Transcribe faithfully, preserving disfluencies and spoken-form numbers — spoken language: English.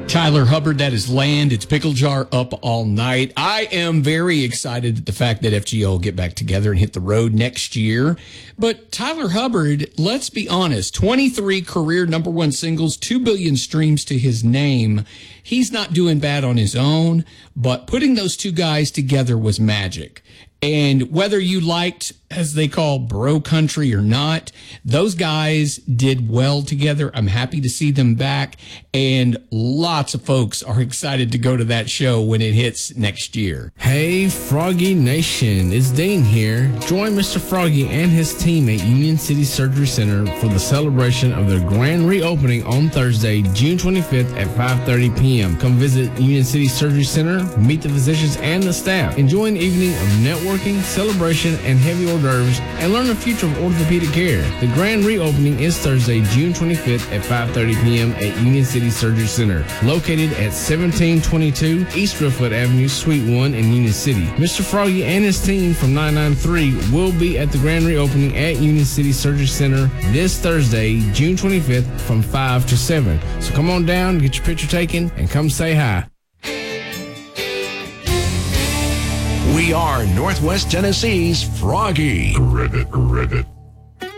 Tyler Hubbard, that is Land. It's Pickle Jar up all night. I am very excited at the fact that F G O will get back together and hit the road next year. But Tyler Hubbard, let's be honest, twenty-three career number one singles, two billion streams to his name. He's not doing bad on his own, but putting those two guys together was magic. And whether you liked, as they call, bro country or not, those guys did well together. I'm happy to see them back. And lots of folks are excited to go to that show when it hits next year. Hey, Froggy Nation. It's Dean here. Join Mister Froggy and his team at Union City Surgery Center for the celebration of their grand reopening on Thursday, June twenty-fifth at five thirty p.m. Come visit Union City Surgery Center, meet the physicians and the staff. Enjoy an evening of networking, celebration, and heavy hors d'oeuvres, and learn the future of orthopedic care. The grand reopening is Thursday, June twenty-fifth at five thirty p.m. at Union City Surgery Center, located at seventeen twenty-two East Driftwood Avenue, Suite one in Union City. Mister Froggy and his team from nine nine three will be at the grand reopening at Union City Surgery Center this Thursday, June twenty-fifth from five to seven. So come on down, get your picture taken, and come say hi. We are Northwest Tennessee's Froggy. Credit, credit.